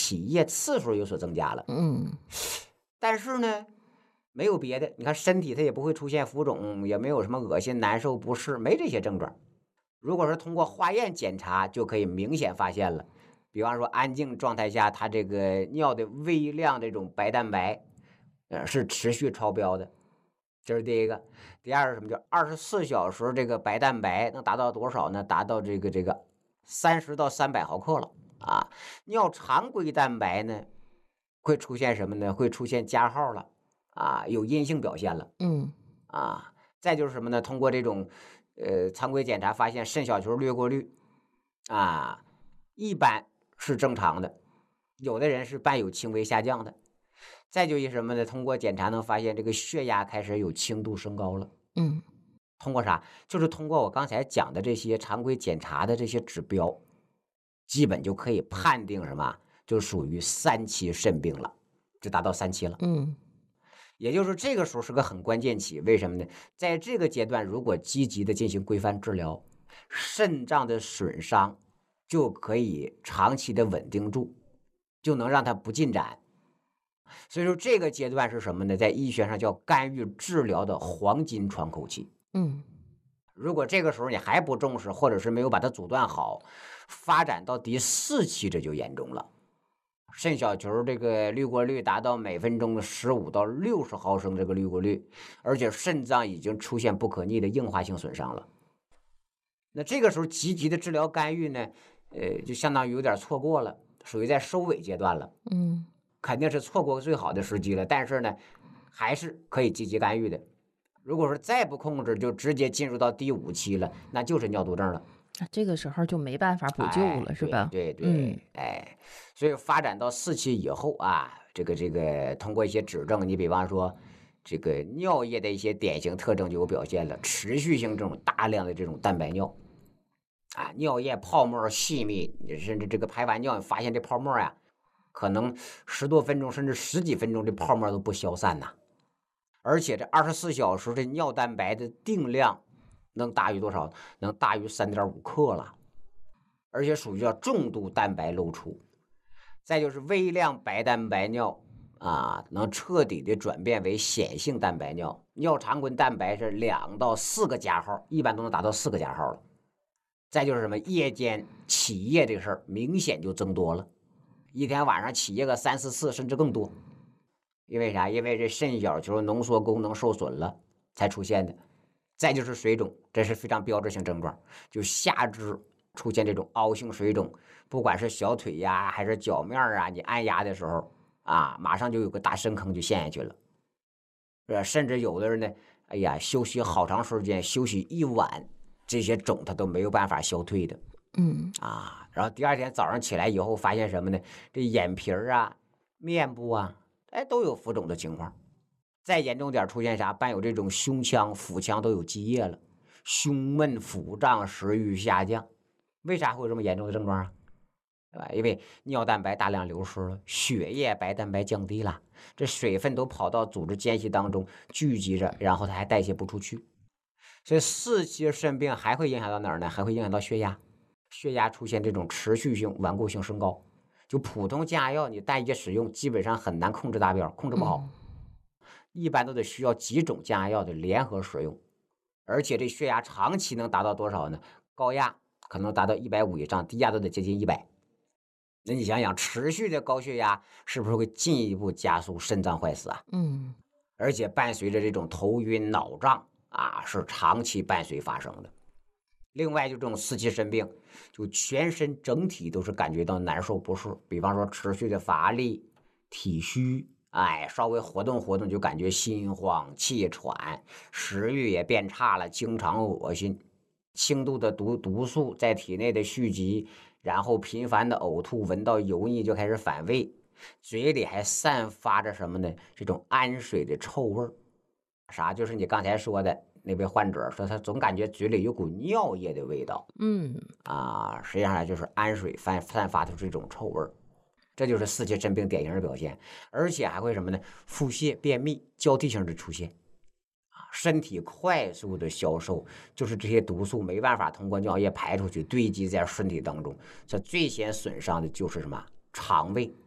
起夜次数有所增加了。但是呢，没有别的，你看身体它也不会出现浮肿，也没有什么恶心、难受、不适，没这些症状。如果是通过化验检查，就可以明显发现了。比方说安静状态下，它这个尿的微量这种白蛋白，是持续超标的，这是第一个。第二是什么？叫24小时这个白蛋白能达到多少呢？达到这个30到300毫克了啊。尿常规蛋白呢，会出现什么呢？会出现加号了啊，有阴性表现了。啊，再就是什么呢？通过这种常规检查发现肾小球滤过率啊，一般是正常的，有的人是伴有轻微下降的。再就一什么呢？通过检查能发现这个血压开始有轻度升高了。通过啥？就是通过我刚才讲的这些常规检查的这些指标，基本就可以判定什么？就属于3期肾病了，就达到3期了。也就是这个时候是个很关键期，为什么呢？在这个阶段，如果积极的进行规范治疗，肾脏的损伤就可以长期的稳定住，就能让它不进展。所以说这个阶段是什么呢？在医学上叫干预治疗的黄金窗口期。如果这个时候你还不重视，或者是没有把它阻断好，发展到第4期这就严重了。肾小球这个滤过率达到每分钟15到60毫升这个滤过率，而且肾脏已经出现不可逆的硬化性损伤了。那这个时候积极的治疗干预呢，就相当于有点错过了，属于在收尾阶段了。肯定是错过最好的时机了，但是呢，还是可以积极干预的。如果说再不控制，就直接进入到第5期了，那就是尿毒症了。 这个时候就没办法补救了，是吧？ 对，所以发展到4期以后啊，这个通过一些指证，你比方说这个尿液的一些典型特征就有表现了，持续性这种大量的这种蛋白尿啊，尿液泡沫细密，甚至这个排完尿，你发现这泡沫呀，可能10多分钟甚至10几分钟，这泡沫都不消散呐。而且这24小时这尿蛋白的定量能大于多少？能大于3.5克了，而且属于叫重度蛋白漏出。再就是微量白蛋白尿啊，能彻底的转变为显性蛋白尿。尿常规蛋白是2到4个加号，一般都能达到4个加号了。再就是什么夜间起夜这个事儿，明显就增多了，一天晚上起夜个3、4次甚至更多。因为啥？因为这肾小球浓缩功能受损了才出现的。再就是水肿，这是非常标志性症状，就下肢出现这种凹性水肿，不管是小腿呀还是脚面啊，你按压的时候啊，马上就有个大深坑就陷下去了。甚至有的人呢，哎呀，休息好长时间，休息一晚，这些肿它都没有办法消退的。然后第2天早上起来以后，发现什么呢？这眼皮啊、面部啊，都有浮肿的情况。再严重点出现啥？伴有这种胸腔、腹腔都有积液了，胸闷、腹胀、食欲下降。为啥会有这么严重的症状啊？对吧？因为尿蛋白大量流失了，血液白蛋白降低了，这水分都跑到组织间隙当中聚集着，然后它还代谢不出去。所以4期肾病还会影响到哪儿呢？还会影响到血压，血压出现这种持续性、顽固性升高。就普通降压药你单一使用，基本上很难控制达标，控制不好。一般都得需要几种降压药的联合使用，而且这血压长期能达到多少呢？高压可能达到150以上，低压都得接近100。那你想想，持续的高血压是不是会进一步加速肾脏坏死啊？而且伴随着这种头晕脑胀啊，是长期伴随发生的。另外就这种4期肾病，就全身整体都是感觉到难受不适，比方说持续的乏力、体虚，稍微活动活动就感觉心慌气喘，食欲也变差了，经常恶心，轻度的毒素在体内的蓄积，然后频繁的呕吐，闻到油腻就开始反胃，嘴里还散发着什么呢？这种氨水的臭味儿。啥？就是你刚才说的那位患者说，他总感觉嘴里有股尿液的味道。实际上就是氨水散发出这种臭味儿。这就是4期肾病典型的表现，而且还会什么呢？腹泻、便秘交替性的出现，身体快速的消瘦，就是这些毒素没办法通过尿液排出去，堆积在身体当中。这最先损伤的就是什么？肠胃